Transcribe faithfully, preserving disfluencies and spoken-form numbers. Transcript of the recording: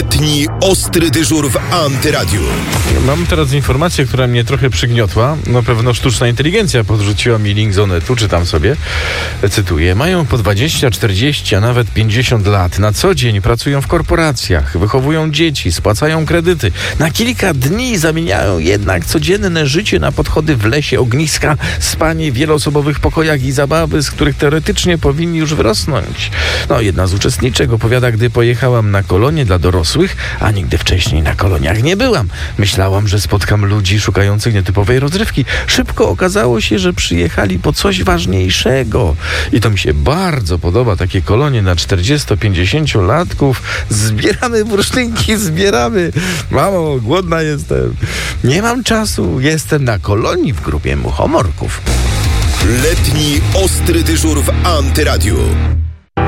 Letni ostry dyżur w Antyradiu. Mam teraz informację, która mnie trochę przygniotła. Na pewno sztuczna inteligencja podrzuciła mi link z Onetu, czytam sobie. Cytuję. Mają po dwadzieścia, czterdzieści, a nawet pięćdziesiąt lat. Na co dzień pracują w korporacjach, wychowują dzieci, spłacają kredyty. Na kilka dni zamieniają jednak codzienne życie na podchody w lesie, ogniska, spanie w wieloosobowych pokojach i zabawy, z których teoretycznie powinni już wyrosnąć. No, jedna z uczestniczek opowiada, gdy pojechałam na kolonie dla dorosłych, a nigdy wcześniej na koloniach nie byłam. Myślałam, że spotkam ludzi szukających nietypowej rozrywki. Szybko okazało się, że przyjechali po coś ważniejszego. I to mi się bardzo podoba, takie kolonie na czterdziesto-pięćdziesięciolatków. Zbieramy bursztynki, zbieramy. Mamo, głodna jestem. Nie mam czasu, jestem na kolonii w grupie muchomorków. Letni ostry dyżur w Antyradiu.